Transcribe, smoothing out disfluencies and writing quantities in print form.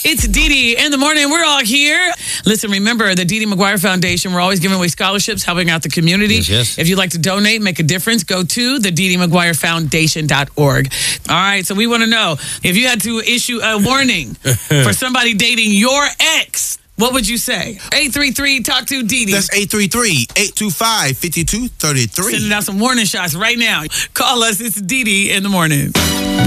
It's Dee Dee in the morning. We're all here. Listen, remember the Dee Dee McGuire Foundation. We're always giving away scholarships, helping out the community. Yes. If you'd like to donate, make a difference, go to the Dee Dee McGuire Foundation.org. All right, so we want to know if you had to issue a warning for somebody dating your ex, what would you say? 833 Talk to Dee Dee. That's 833-825-5233. Sending out some warning shots right now. Call us. It's Dee Dee in the morning.